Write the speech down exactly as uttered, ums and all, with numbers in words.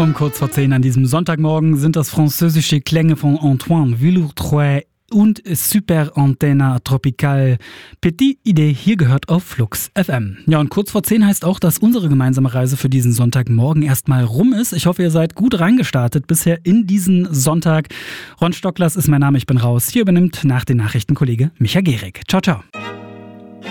Um kurz vor zehn an diesem Sonntagmorgen sind das französische Klänge von Antoine Villotrait und Super Antenne Tropical. Petit Idee hier gehört auf Flux F M. Ja, und kurz vor zehn heißt auch, dass unsere gemeinsame Reise für diesen Sonntagmorgen erstmal rum ist. Ich hoffe, ihr seid gut reingestartet bisher in diesen Sonntag. Ron Stocklers ist mein Name, ich bin raus. Hier übernimmt nach den Nachrichten Kollege Micha Gehrig. Ciao, ciao.